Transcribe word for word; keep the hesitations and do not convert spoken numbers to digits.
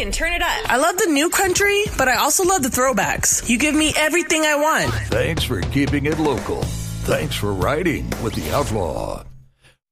and turn it up. I love the new country, but I also love the throwbacks. You give me everything I want. Thanks for keeping it local. Thanks for riding with the Outlaw.